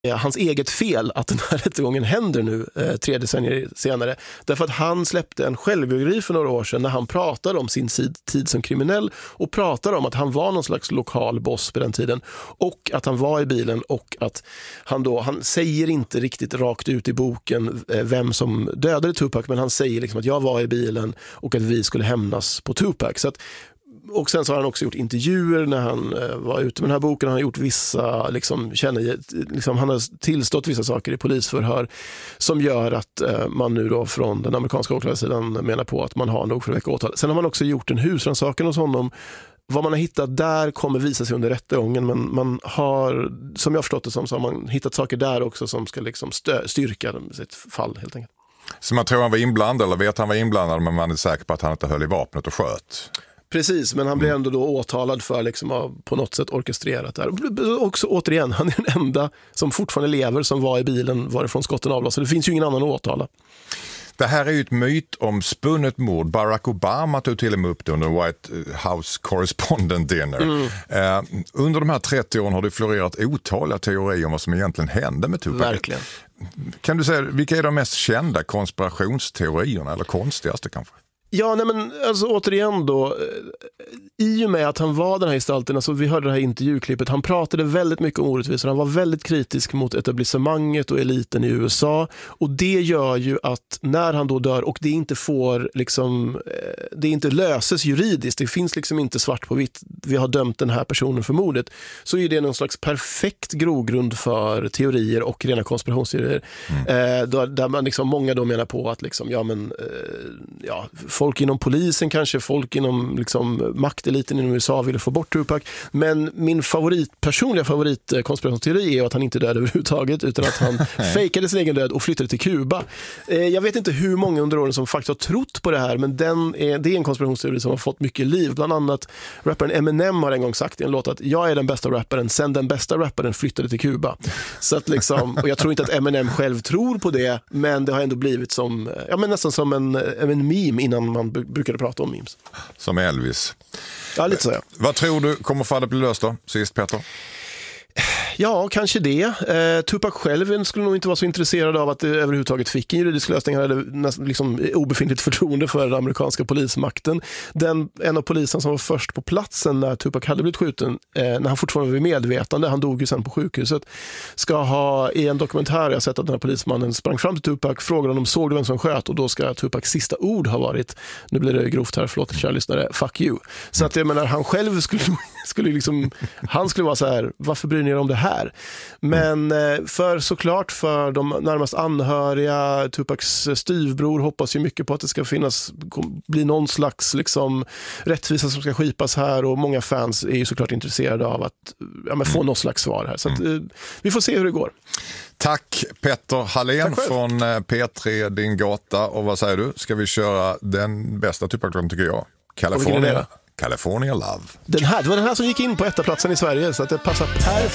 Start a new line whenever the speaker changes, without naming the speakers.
hans eget fel att den här rättegången händer nu 3 decennier senare. Därför att han släppte en självbiografi för några år sedan när han pratade om sin tid som kriminell och pratade om att han var någon slags lokal boss på den tiden och att han var i bilen och att han säger inte riktigt rakt ut i boken vem som dödade Tupac, men han säger liksom att jag var i bilen och att vi skulle hämnas på Tupac. Så att, och sen så har han också gjort intervjuer när han var ute med den här boken. Han har gjort vissa, han har tillstått vissa saker i polisförhör som gör att man nu då från den amerikanska åklagarsidan menar på att man har nog för att väcka åtal. Sen har man också gjort en husrannsakan hos honom. Vad man har hittat där kommer visa sig under rättegången, men man har, som jag förstått det som, så har man hittat saker där också som ska liksom styrka sitt fall helt enkelt.
Så man tror han var inblandad eller vet han var inblandad, men man är säker på att han inte höll i vapnet och sköt?
Precis, men han blev ändå då åtalad för liksom på något sätt orkestrerat där. Också återigen, han är den enda som fortfarande lever som var i bilen varifrån skotten avlossades. Så det finns ju ingen annan att åtala.
Det här är ju ett myt om spunnet mord. Barack Obama tog till och med upp det under White House Correspondent Dinner. Under de här 30 åren har det florerat otaliga teorier om vad som egentligen hände med Tupac.
Verkligen.
Kan du säga, vilka är de mest kända konspirationsteorierna, eller konstigaste kanske?
Ja, nej men alltså återigen då, i och med att han var den här gestalten, alltså vi hörde det här intervjuklippet, han pratade väldigt mycket om orättvisor, han var väldigt kritisk mot etablissemanget och eliten i USA, och det gör ju att när han då dör och det inte får liksom, det inte löses juridiskt, det finns liksom inte svart på vitt, vi har dömt den här personen för mordet, så är det någon slags perfekt grogrund för teorier och rena konspirationsteorier. Där man liksom, många då menar på att liksom, folk inom polisen, kanske folk inom liksom makteliten inom USA ville få bort Tupac, men min personliga favoritkonspirationsteori är att han inte dödade överhuvudtaget, utan att han fejkade sin egen död och flyttade till Kuba. Jag vet inte hur många under åren som faktiskt har trott på det här, men det är en konspirationsteori som har fått mycket liv. Bland annat rapparen Eminem har en gång sagt i en låt att jag är den bästa rapparen sen den bästa rapparen flyttade till Kuba. Så att liksom, och jag tror inte att Eminem själv tror på det, men det har ändå blivit som, nästan som en meme innan man brukade prata om memes.
Som Elvis.
Ja, lite så.
Vad tror du kommer fallet bli löst då, sist Peter?
Ja, kanske det. Tupac själv skulle nog inte vara så intresserad av att det överhuvudtaget fick en juridisk lösning. Han hade liksom obefintligt förtroende för den amerikanska polismakten. En av polisen som var först på platsen när Tupac hade blivit skjuten, när han fortfarande var vid medvetande, han dog ju sen på sjukhuset, ska ha i en dokumentär, jag har sett att den här polismannen sprang fram till Tupac, frågade honom, såg du vem som sköt? Och då ska Tupacs sista ord ha varit, nu blir det grovt här, förlåt kära lyssnare, fuck you. Så att jag menar, han själv skulle liksom, han skulle vara så här, varför bryr ni er om det här? Men såklart för de närmast anhöriga, Tupacs styvbror hoppas ju mycket på att det ska bli någon slags liksom rättvisa som ska skipas här, och många fans är ju såklart intresserade av att få någon slags svar här. Så att, vi får se hur det går.
Tack Petter Hallén från P3 Din Gata. Och vad säger du? Ska vi köra den bästa Tupac-låten tycker jag? California Love.
Det var den här som gick in på 1:a platsen i Sverige, så att det passar perfekt.